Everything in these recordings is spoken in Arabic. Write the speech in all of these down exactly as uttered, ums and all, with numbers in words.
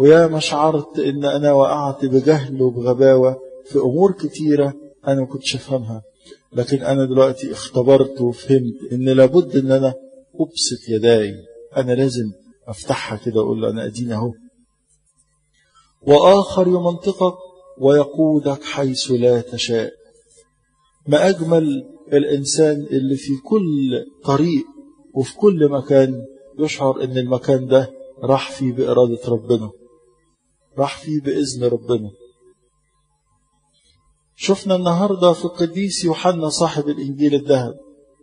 ويا ما شعرت إن أنا وقعت بجهل وبغباوة في أمور كتيرة أنا ما كنتش أفهمها، لكن أنا دلوقتي اختبرت وفهمت إن لابد إن أنا أبسط يداي، أنا لازم أفتحها كده وأقول له أنا أديني أهو. وآخر يمنطقك ويقودك حيث لا تشاء. ما أجمل الإنسان اللي في كل طريق وفي كل مكان يشعر إن المكان ده راح فيه بإرادة ربنا، راح فيه بإذن ربنا. شفنا النهاردة في القديس يوحنا صاحب الإنجيل الذهب،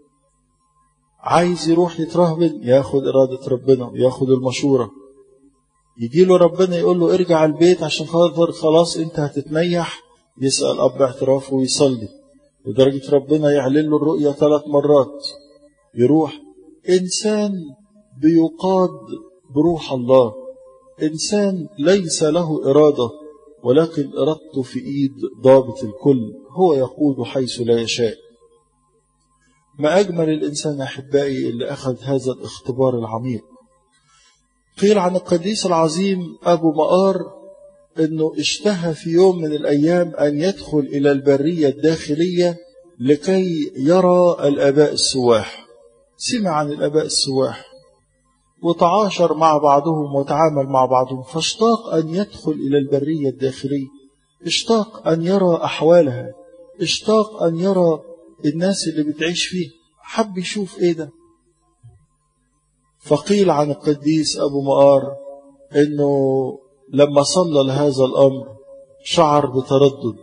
عايز يروح يترهبن ياخد إرادة ربنا وياخد المشورة، يجي له ربنا يقول له ارجع البيت عشان خاطر خلاص انت هتتنيح، يسأل أب اعترافه ويصلي، لدرجة ربنا يعلن له الرؤية ثلاث مرات، يروح. إنسان بيقاد بروح الله، إنسان ليس له إرادة ولكن إرادته في إيد ضابط الكل، هو يقود حيث لا يشاء. ما أجمل الإنسان أحبائي اللي أخذ هذا الاختبار العميق. قيل عن القديس العظيم أبو مقار أنه اشتهى في يوم من الأيام أن يدخل إلى البرية الداخلية لكي يرى الآباء السواح. سمع عن الآباء السواح وتعاشر مع بعضهم وتعامل مع بعضهم، فاشتاق أن يدخل إلى البرية الداخلية، اشتاق أن يرى أحوالها، اشتاق أن يرى الناس اللي بتعيش فيه، حب يشوف إيه ده. فقيل عن القديس أبو مقار أنه لما صلى لهذا الأمر شعر بتردد،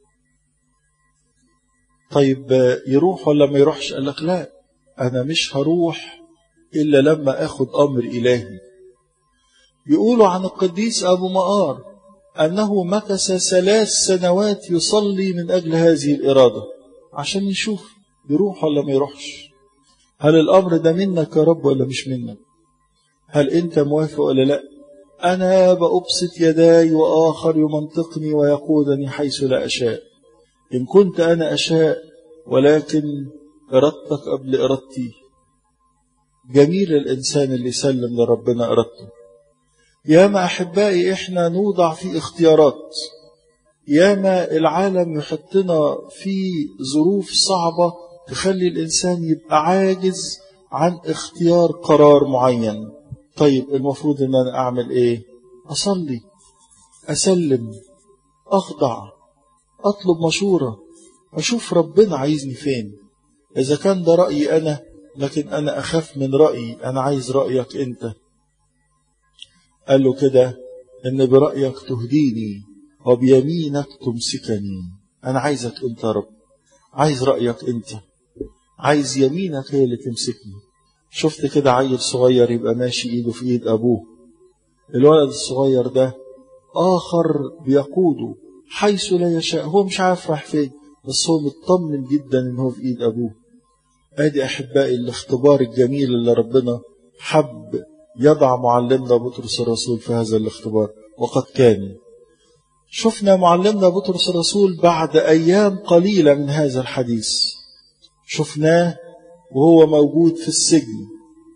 طيب يروح ولا ما يروحش؟ قال لك لا، أنا مش هروح إلا لما أخذ أمر إلهي. يقولوا عن القديس أبو مقار أنه مكث ثلاث سنوات يصلي من أجل هذه الإرادة عشان يشوف يروح ولا ما يروحش، هل الأمر ده منك يا رب ولا مش منك، هل أنت موافق ولا لا. أنا بأبسط يداي وآخر يمنطقني ويقودني حيث لا أشاء. إن كنت أنا أشاء ولكن إرادتك قبل إرادتي. جميل الإنسان اللي يسلم لربنا إرادته. ياما أحبائي إحنا نوضع في اختيارات، ياما العالم يحطنا في ظروف صعبة تخلي الإنسان يبقى عاجز عن اختيار قرار معين. طيب المفروض أن أنا أعمل إيه؟ أصلي، أسلم، أخضع، أطلب مشورة، أشوف ربنا عايزني فين. إذا كان ده رأيي أنا، لكن أنا أخاف من رأيي، أنا عايز رأيك أنت. قال له كده إن برأيك تهديني وبيمينك تمسكني. أنا عايزك أنت يا رب، عايز رأيك أنت، عايز يمينك هي اللي تمسكني. شفت كده عيل صغير يبقى ماشي إيده في إيد أبوه، الولد الصغير ده آخر بيقوده حيث لا يشاء، هو مش عارف راح فين بس هو مطمن جدا إن هو في إيد أبوه. ادي أحبائي الاختبار الجميل اللي ربنا حب يضع معلمنا بطرس الرسول في هذا الاختبار، وقد كان. شفنا معلمنا بطرس الرسول بعد أيام قليلة من هذا الحديث، شفناه وهو موجود في السجن.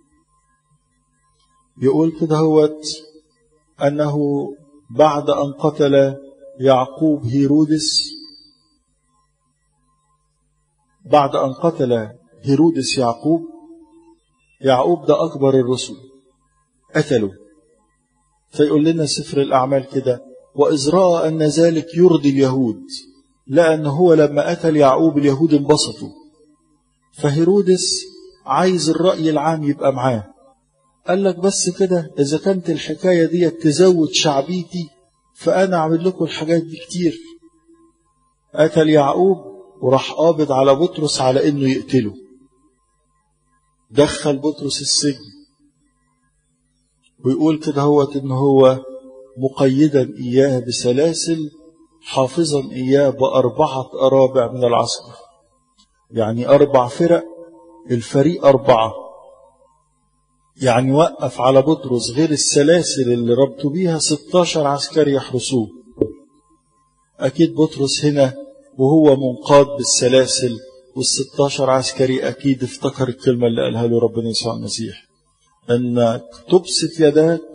يقول كده هوت أنه بعد أن قتل يعقوب هيرودس، بعد أن قتل هيرودس يعقوب، يعقوب ده أكبر الرسل قتله. فيقول لنا سفر الأعمال كده وإذ رأى أن ذلك يرضي اليهود، لأن هو لما قتل يعقوب اليهود انبسطوا، فهيرودس عايز الرأي العام يبقى معاه. قال لك بس كده إذا كانت الحكاية دي تزود شعبيتي فأنا أعمل لكم الحاجات دي كتير. قتل يعقوب وراح قابض على بطرس على إنه يقتله، دخل بطرس السجن، ويقول كده هو إنه هو مقيدا إياه بسلاسل حافظا إياه بأربعة أرابع من العسكر، يعني أربع فرق، الفريق أربعة، يعني وقف على بطرس غير السلاسل اللي ربطوا بيها ستاشر عسكري يحرسوه. أكيد بطرس هنا وهو منقاد بالسلاسل والستاشر عسكري أكيد افتكر الكلمة اللي قالها له ربنا يسوع المسيح، أنك تبسط يداك